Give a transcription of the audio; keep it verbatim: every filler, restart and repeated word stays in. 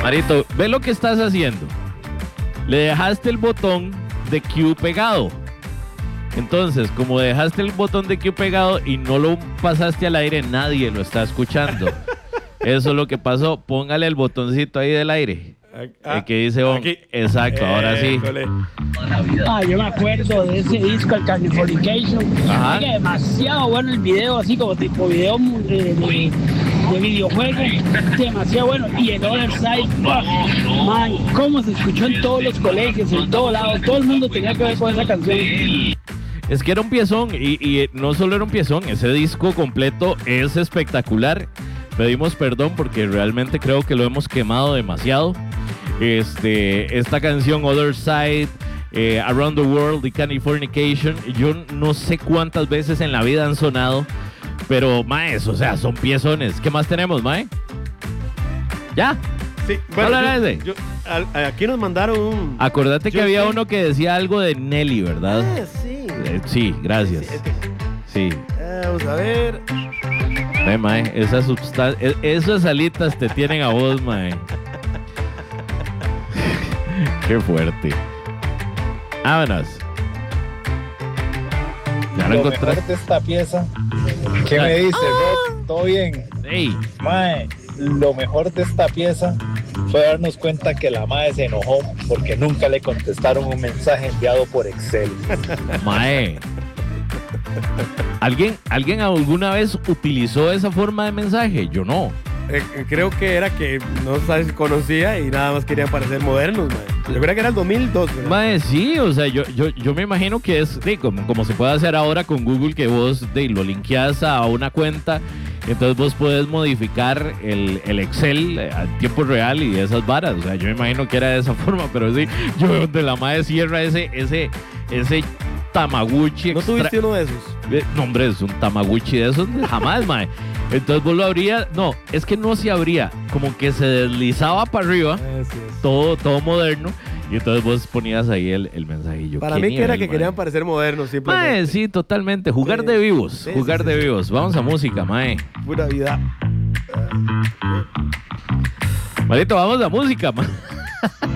Marito, ve lo que estás haciendo. Le dejaste el botón de Q pegado. Entonces, como dejaste el botón de Q pegado y no lo pasaste al aire, nadie lo está escuchando. Eso es lo que pasó. Póngale el botoncito ahí del aire. Ah, el que dice on. aquí. Exacto, ahora sí. Ah, yo me acuerdo de ese disco, el Californication. Ajá. Era demasiado bueno el video, así como tipo video eh, de, de videojuego. Demasiado bueno. Y el Other Side, oh, man, cómo se escuchó en todos los colegios, en todos lados. Todo el mundo tenía que ver con esa canción. Es que era un piezón y, y no solo era un piezón, ese disco completo es espectacular. Pedimos perdón porque realmente creo que lo hemos quemado demasiado. Este, esta canción Other Side, eh, Around the World y Californication, yo no sé cuántas veces en la vida han sonado, pero maes, o sea, son piezones. ¿Qué más tenemos, mae? ¿Ya? Sí, bueno, ¿Cuál era yo- ese? yo- al- aquí nos mandaron un... Acordate que Yo había sé. uno que decía algo de Nelly, ¿verdad? Ah, sí. Eh, sí, gracias. Sí, es que- Sí. ah, vamos a ver. Ve, mae, esas substan- e- esas alitas te tienen a vos, mae. Qué fuerte. Vámonos. ¿Ya lo Lo encontraste? mejor de esta pieza, ¿qué me dice, Rock? ¿Todo bien? Ey, Mae, lo mejor de esta pieza fue darnos cuenta que la mae se enojó porque nunca le contestaron un mensaje enviado por Excel. mae. ¿Alguien, ¿Alguien alguna vez utilizó esa forma de mensaje? Yo no. Eh, eh, creo que era que no se conocía y nada más querían parecer modernos, man. Yo creo que era el dos mil dos, ¿verdad? Mae, sí, o sea, yo, yo, yo me imagino que es sí, como, como se puede hacer ahora con Google, que vos de, lo linkeas a una cuenta, entonces vos podés modificar el, el Excel a tiempo real y esas varas. O sea, yo me imagino que era de esa forma, pero sí, yo veo donde la madre cierra ese, ese, ese Tamaguchi ¿No extra- tuviste uno de esos? Eh, No, hombre, es un Tamaguchi de esos, jamás, mae. Entonces vos lo abrías, no, es que no se abría, como que se deslizaba para arriba, Así es. todo, todo moderno, y entonces vos ponías ahí el, el mensajillo. Para Qué mí que era nivel, que mae. querían parecer modernos, simplemente. Mae, sí, totalmente. Jugar Sí. de vivos, Sí, jugar sí, de sí, sí. vivos. Vamos a música, mae. Pura vida. Marito, vamos a música, mae.